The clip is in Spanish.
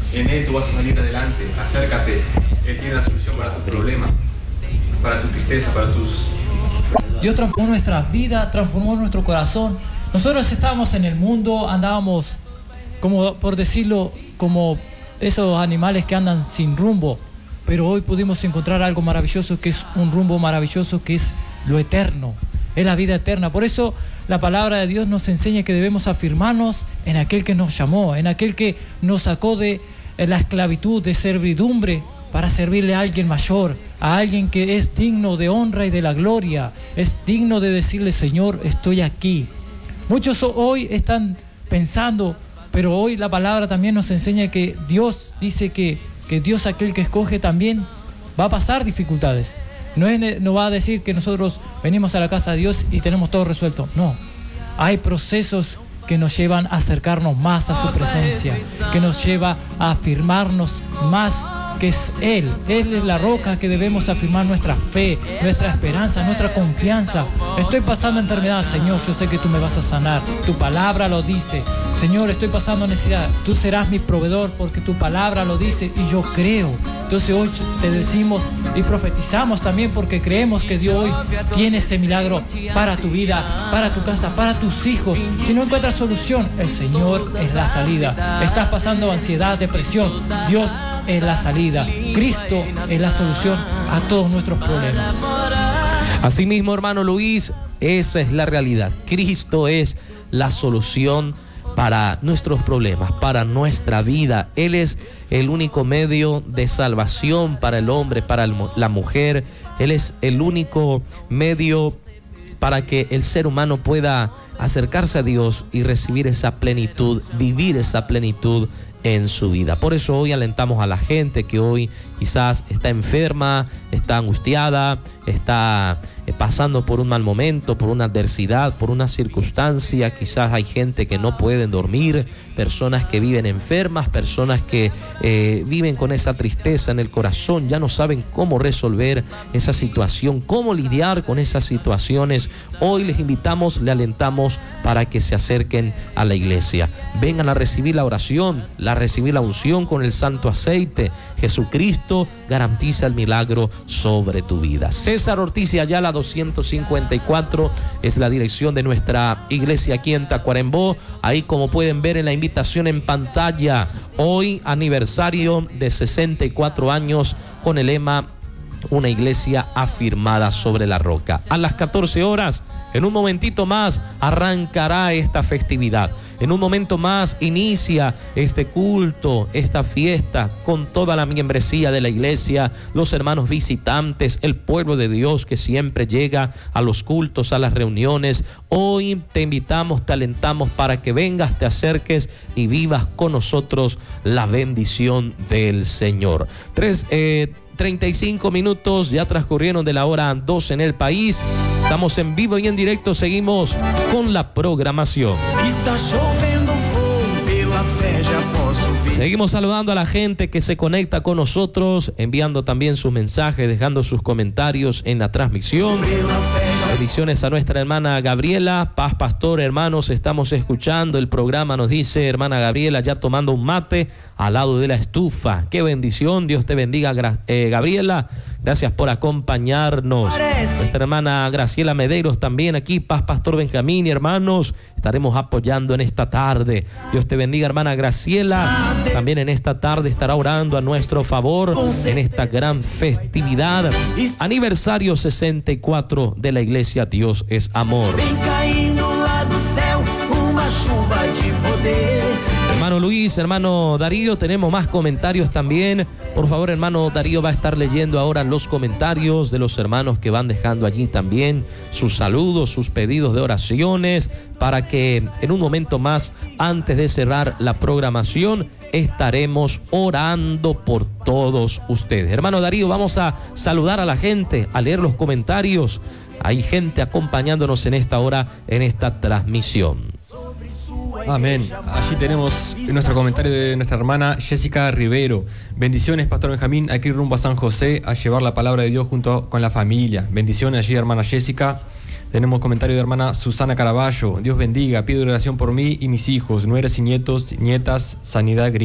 En Él tú vas a salir adelante. Acércate. Él tiene la solución para tu problema, para tu tristeza, para tus... Dios transformó nuestras vidas, transformó nuestro corazón. Nosotros estábamos en el mundo, andábamos, como por decirlo, como esos animales que andan sin rumbo. Pero hoy pudimos encontrar algo maravilloso, que es un rumbo maravilloso, que es lo eterno, es la vida eterna. Por eso la palabra de Dios nos enseña que debemos afirmarnos en aquel que nos llamó, en aquel que nos sacó de la esclavitud, de servidumbre, para servirle a alguien mayor, a alguien que es digno de honra y de la gloria, es digno de decirle: Señor, estoy aquí. Muchos hoy están pensando, pero hoy la palabra también nos enseña que Dios dice que Dios, aquel que escoge, también va a pasar dificultades. No va a decir que nosotros venimos a la casa de Dios y tenemos todo resuelto. No, hay procesos que nos llevan a acercarnos más a su presencia, que nos lleva a afirmarnos más, que es Él. Él es la roca que debemos afirmar nuestra fe, nuestra esperanza, nuestra confianza. Estoy pasando enfermedad, Señor, yo sé que tú me vas a sanar. Tu palabra lo dice. Señor, estoy pasando necesidad. Tú serás mi proveedor porque tu palabra lo dice y yo creo. Entonces hoy te decimos y profetizamos también porque creemos que Dios hoy tiene ese milagro para tu vida, para tu casa, para tus hijos. Si no encuentras solución, el Señor es la salida. Estás pasando ansiedad, depresión, Dios es la salida. Cristo es la solución a todos nuestros problemas. Asimismo, hermano Luis, esa es la realidad. Cristo es la solución para nuestros problemas, para nuestra vida. Él es el único medio de salvación para el hombre, para la mujer. Él es el único medio para que el ser humano pueda acercarse a Dios y recibir esa plenitud, vivir esa plenitud en su vida. Por eso hoy alentamos a la gente que hoy quizás está enferma, está angustiada, está pasando por un mal momento, por una adversidad, por una circunstancia. Quizás hay gente que no pueden dormir, personas que viven enfermas, personas que viven con esa tristeza en el corazón, ya no saben cómo resolver esa situación, cómo lidiar con esas situaciones. Hoy les invitamos, le alentamos para que se acerquen a la iglesia. Vengan a recibir la oración, a recibir la unción con el santo aceite. Jesucristo garantiza el milagro sobre tu vida. César Ortiz y Ayala 254 es la dirección de nuestra iglesia aquí en Tacuarembó. Ahí, como pueden ver en la invitación en pantalla, hoy aniversario de 64 años con el lema Una iglesia afirmada sobre la roca. A las 14 horas, en un momentito más, arrancará esta festividad. En un momento más inicia este culto, esta fiesta, con toda la membresía de la iglesia, los hermanos visitantes, el pueblo de Dios que siempre llega a los cultos, a las reuniones. Hoy te invitamos, te alentamos para que vengas, te acerques y vivas con nosotros la bendición del Señor. 35 minutos ya transcurrieron de la hora 2 en el país. Estamos en vivo y en directo, seguimos con la programación. Seguimos saludando a la gente que se conecta con nosotros, enviando también sus mensajes, dejando sus comentarios en la transmisión. Bendiciones a nuestra hermana Gabriela. Paz, pastor, hermanos, estamos escuchando el programa, nos dice hermana Gabriela, ya tomando un mate al lado de la estufa. Qué bendición, Dios te bendiga, Gabriela. Gracias por acompañarnos. Nuestra hermana Graciela Medeiros también aquí. Paz, pastor Benjamín y hermanos, estaremos apoyando en esta tarde. Dios te bendiga, hermana Graciela. También en esta tarde estará orando a nuestro favor en esta gran festividad. Aniversario 64 de la iglesia Dios es Amor. Hermano Luis, hermano Darío, tenemos más comentarios también. Por favor, hermano Darío va a estar leyendo ahora los comentarios de los hermanos que van dejando allí también sus saludos, sus pedidos de oraciones, para que en un momento más, antes de cerrar la programación, estaremos orando por todos ustedes. Hermano Darío, vamos a saludar a la gente, a leer los comentarios. Hay gente acompañándonos en esta hora, en esta transmisión. Amén. Allí tenemos nuestro comentario de nuestra hermana Jessica Rivero. Bendiciones, pastor Benjamín, aquí rumbo a San José a llevar la palabra de Dios junto con la familia. Bendiciones allí, hermana Jessica. Tenemos comentario de hermana Susana Caraballo. Dios bendiga, pido oración por mí y mis hijos, nueras y nietos, nietas, sanidad.